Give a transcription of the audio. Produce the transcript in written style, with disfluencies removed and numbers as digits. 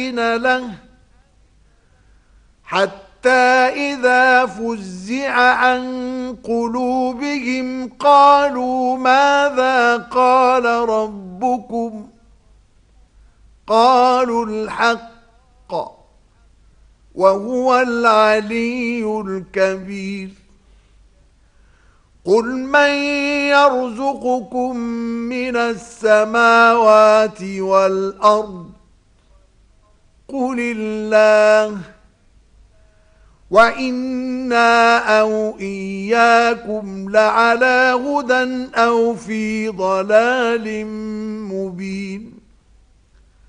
له حتى إذا فزع عن قلوبهم قالوا ماذا قال ربكم قالوا الحق وهو العلي الكبير قل من يرزقكم من السماوات والأرض قل الله وإنا أو إياكم لعلى هدى أو في ضلال مبين